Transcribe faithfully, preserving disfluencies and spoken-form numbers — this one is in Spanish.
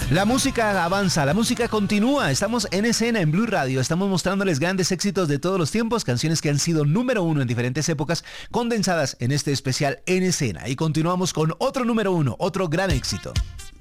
La música avanza, la música continúa. Estamos en escena en Blue Radio. Estamos mostrándoles grandes éxitos de todos los tiempos, canciones que han sido número uno en diferentes épocas, condensadas en este especial En Escena. Y continuamos con otro número uno, otro gran éxito.